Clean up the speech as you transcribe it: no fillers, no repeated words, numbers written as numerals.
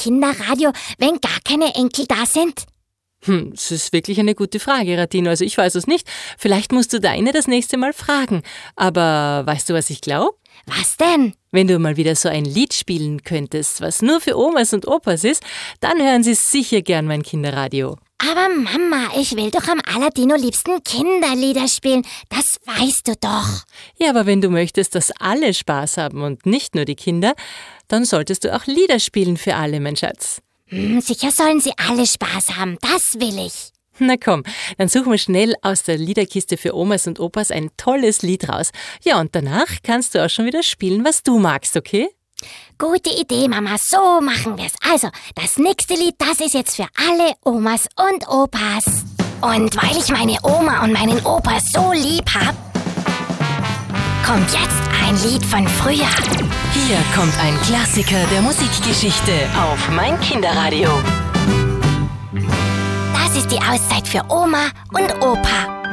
Kinderradio, wenn gar keine Enkel da sind? Das ist wirklich eine gute Frage, Radino. Also ich weiß es nicht. Vielleicht musst du deine das nächste Mal fragen. Aber weißt du, was ich glaube? Was denn? Wenn du mal wieder so ein Lied spielen könntest, was nur für Omas und Opas ist, dann hören sie sicher gern mein Kinderradio. Aber Mama, ich will doch am allerliebsten Kinderlieder spielen. Das weißt du doch. Ja, aber wenn du möchtest, dass alle Spaß haben und nicht nur die Kinder, dann solltest du auch Lieder spielen für alle, mein Schatz. Sicher sollen sie alle Spaß haben, das will ich. Na komm, dann suchen wir schnell aus der Liederkiste für Omas und Opas ein tolles Lied raus. Ja, und danach kannst du auch schon wieder spielen, was du magst, okay? Gute Idee, Mama, so machen wir's. Also, das nächste Lied, das ist jetzt für alle Omas und Opas. Und weil ich meine Oma und meinen Opa so lieb hab, kommt jetzt ein Lied von früher. Hier kommt ein Klassiker der Musikgeschichte auf mein Kinderradio. Das ist die Auszeit für Oma und Opa.